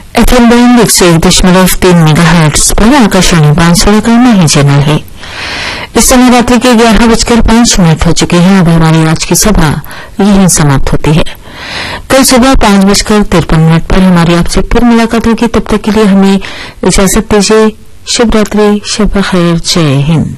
FM band 101.3 megahertz पर आकाशवाणी बांसवाड़ा का माही channel है। इस समय रात्रि के 11:05 हो चुके हैं। अब हमारी आज की सभा यहीं समाप्त होती है। कल सुबह 5:53 पर हमारी आपसे फिर मुलाकात होगी। तब तक के लिए हमें इजाजत दीजिए। शुभ रात्रि, शुभ खैर, जय हिंद।